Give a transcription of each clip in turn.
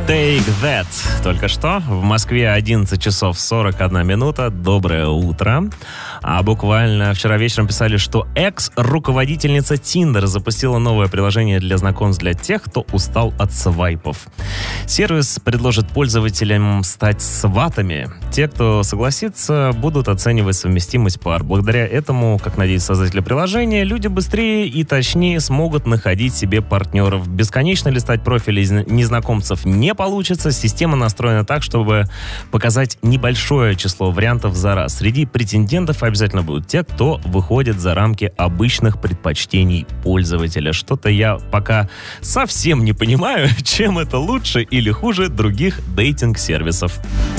Take That. Только что в Москве 11 часов 41 минута. Доброе утро. А буквально вчера вечером писали, что экс-руководительница Tinder запустила новое приложение для знакомств для тех, кто устал от свайпов. Сервис предложит пользователям стать сватами. Те, кто согласится, будут оценивать совместимость пар. Благодаря этому, как надеются создатели приложения, люди быстрее и точнее смогут находить себе партнеров. Бесконечно листать профили незнакомцев не получится. Система настроена так, чтобы показать небольшое число вариантов за раз. Среди претендентов обязательно будут те, кто выходит за рамки обычных предпочтений пользователя. Что-то я пока совсем не понимаю, чем это лучше или хуже других дейтинг-сервисов.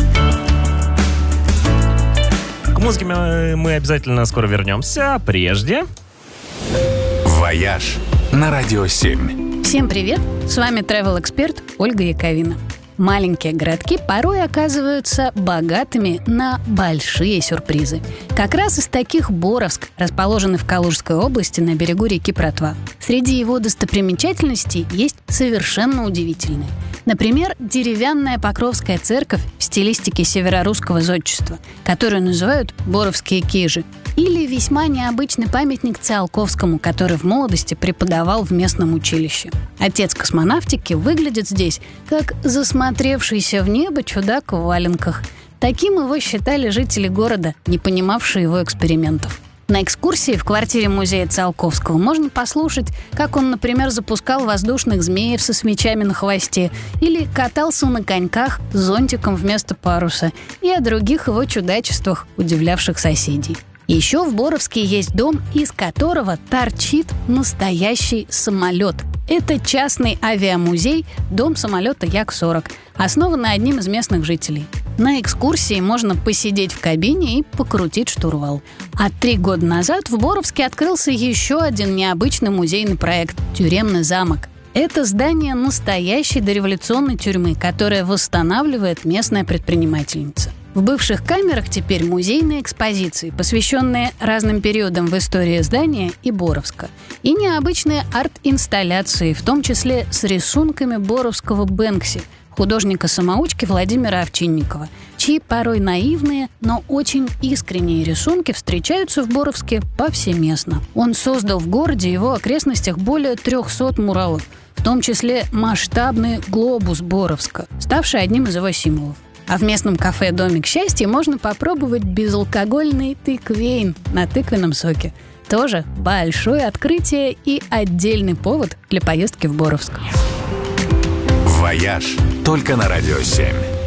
К музыке мы обязательно скоро вернемся. Прежде... «Вояж» на Радио 7. Всем привет! С вами travel-эксперт Ольга Яковина. Маленькие городки порой оказываются богатыми на большие сюрпризы. Как раз из таких Боровск, расположенный в Калужской области на берегу реки Протва. Среди его достопримечательностей есть совершенно удивительные. Например, деревянная Покровская церковь в стилистике северорусского зодчества, которую называют Боровские кижи. Или весьма необычный памятник Циолковскому, который в молодости преподавал в местном училище. Отец космонавтики выглядит здесь как засмотревшийся в небо чудак в валенках. Таким его считали жители города, не понимавшие его экспериментов. На экскурсии в квартире музея Циолковского можно послушать, как он, например, запускал воздушных змеев со свечами на хвосте или катался на коньках с зонтиком вместо паруса, и о других его чудачествах, удивлявших соседей. Еще в Боровске есть дом, из которого торчит настоящий самолет. Это частный авиамузей, дом самолета Як-40, основанный одним из местных жителей. На экскурсии можно посидеть в кабине и покрутить штурвал. А 3 года назад в Боровске открылся еще один необычный музейный проект – тюремный замок. Это здание настоящей дореволюционной тюрьмы, которое восстанавливает местная предпринимательница. В бывших камерах теперь музейные экспозиции, посвященные разным периодам в истории здания и Боровска. И необычные арт-инсталляции, в том числе с рисунками боровского Бэнкси, художника-самоучки Владимира Овчинникова, чьи порой наивные, но очень искренние рисунки встречаются в Боровске повсеместно. Он создал в городе и его окрестностях более 300 муралов, в том числе масштабный глобус Боровска, ставший одним из его символов. А в местном кафе «Домик счастья» можно попробовать безалкогольный тыквейн на тыквенном соке. Тоже большое открытие и отдельный повод для поездки в Боровск. «Вояж» только на Радио 7.